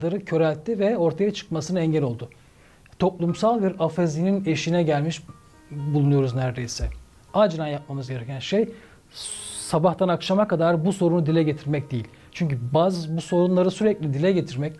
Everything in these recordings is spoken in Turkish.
köreltti ve ortaya çıkmasına engel oldu. Toplumsal bir afazinin eşiğine gelmiş bulunuyoruz neredeyse. Acilen yapmamız gereken şey sabahtan akşama kadar bu sorunu dile getirmek değil. Çünkü bu sorunları sürekli dile getirmek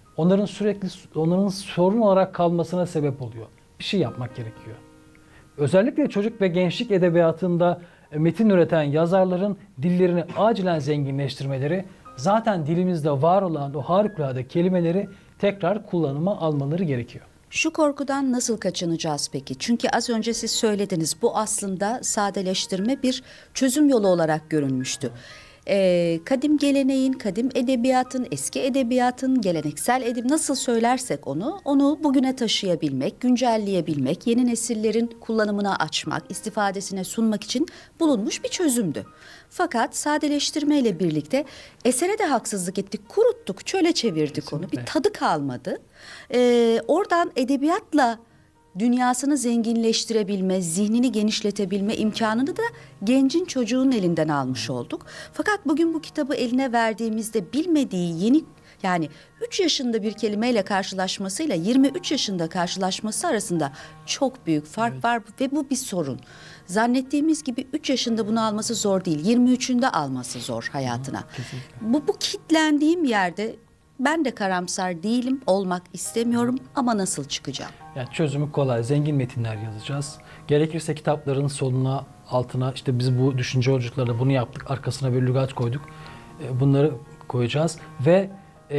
onların sorun olarak kalmasına sebep oluyor. Bir şey yapmak gerekiyor. Özellikle çocuk ve gençlik edebiyatında metin üreten yazarların dillerini acilen zenginleştirmeleri, zaten dilimizde var olan o harikulade kelimeleri tekrar kullanıma almaları gerekiyor. Şu korkudan nasıl kaçınacağız peki? Çünkü az önce siz söylediniz, bu aslında sadeleştirme bir çözüm yolu olarak görünmüştü. Kadim geleneğin, kadim edebiyatın, eski edebiyatın, geleneksel nasıl söylersek onu bugüne taşıyabilmek, güncelleyebilmek, yeni nesillerin kullanımına açmak, istifadesine sunmak için bulunmuş bir çözümdü. Fakat sadeleştirmeyle birlikte esere de haksızlık ettik, kuruttuk, çöle çevirdik. Kesinlikle. Onu. Bir tadı kalmadı. Oradan edebiyatla dünyasını zenginleştirebilme, zihnini genişletebilme imkanını da gencin, çocuğun elinden almış olduk. Fakat bugün bu kitabı eline verdiğimizde bilmediği yeni, yani 3 yaşında bir kelimeyle karşılaşmasıyla 23 yaşında karşılaşması arasında çok büyük fark var ve bu bir sorun. Zannettiğimiz gibi 3 yaşında bunu alması zor değil, 23'ünde alması zor hayatına. Bu kitlendiğim yerde ben de karamsar değilim, olmak istemiyorum ama nasıl çıkacağım? Yani çözümü kolay. Zengin metinler yazacağız. Gerekirse kitapların soluna, altına, işte biz bu düşünce yolculuklarında bunu yaptık. Arkasına bir lügat koyduk. Bunları koyacağız ve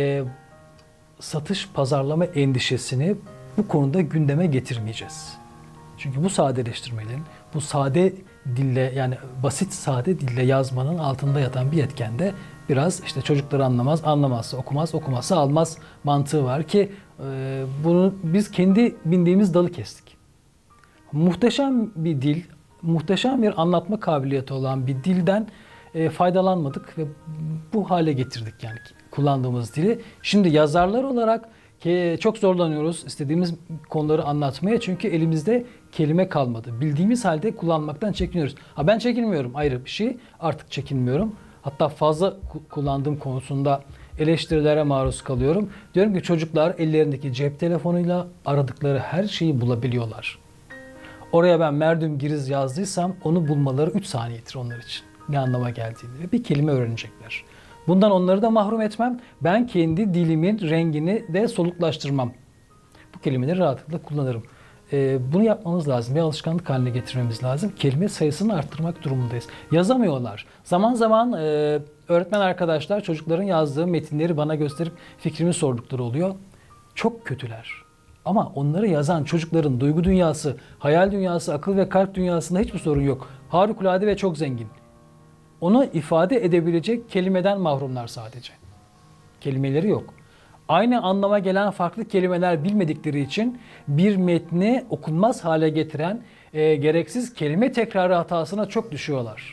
satış, pazarlama endişesini bu konuda gündeme getirmeyeceğiz. Çünkü bu sadeleştirmelerin, bu sade dille, yani basit sade dille yazmanın altında yatan bir etken de biraz işte çocukları anlamaz, anlamazsa okumaz, okumazsa almaz mantığı var ki bunu biz kendi bindiğimiz dalı kestik. Muhteşem bir dil, muhteşem bir anlatma kabiliyeti olan bir dilden faydalanmadık ve bu hale getirdik yani kullandığımız dili. Şimdi yazarlar olarak çok zorlanıyoruz istediğimiz konuları anlatmaya çünkü elimizde kelime kalmadı. Bildiğimiz halde kullanmaktan çekiniyoruz. Ben çekinmiyorum, ayrı bir şey. Artık çekinmiyorum. Hatta fazla kullandığım konusunda eleştirilere maruz kalıyorum. Diyorum ki çocuklar ellerindeki cep telefonuyla aradıkları her şeyi bulabiliyorlar. Oraya ben Merdüm Giriz yazdıysam onu bulmaları 3 saniyedir onlar için. Ne anlama geldiğini ve bir kelime öğrenecekler. Bundan onları da mahrum etmem. Ben kendi dilimin rengini de soluklaştırmam. Bu kelimeleri rahatlıkla kullanırım. Bunu yapmamız lazım. Bir alışkanlık haline getirmemiz lazım. Kelime sayısını arttırmak durumundayız. Yazamıyorlar. Zaman zaman öğretmen arkadaşlar çocukların yazdığı metinleri bana gösterip fikrimi sordukları oluyor. Çok kötüler. Ama onları yazan çocukların duygu dünyası, hayal dünyası, akıl ve kalp dünyasında hiçbir sorun yok. Harikulade ve çok zengin. Onu ifade edebilecek kelimeden mahrumlar sadece. Kelimeleri yok. Aynı anlama gelen farklı kelimeler bilmedikleri için bir metni okunmaz hale getiren gereksiz kelime tekrarı hatasına çok düşüyorlar.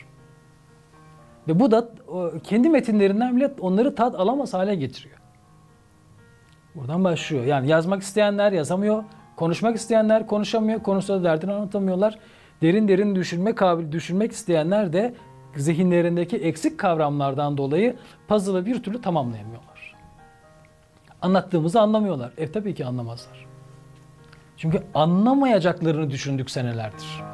Ve bu da kendi metinlerinden bile onları tat alamaz hale getiriyor. Buradan başlıyor. Yani yazmak isteyenler yazamıyor, konuşmak isteyenler konuşamıyor, konuşsa da derdini anlatamıyorlar. Derin derin düşünmek isteyenler de zihinlerindeki eksik kavramlardan dolayı puzzle'ı bir türlü tamamlayamıyorlar. Anlattığımızı anlamıyorlar. Tabii ki anlamazlar. Çünkü anlamayacaklarını düşündük senelerdir.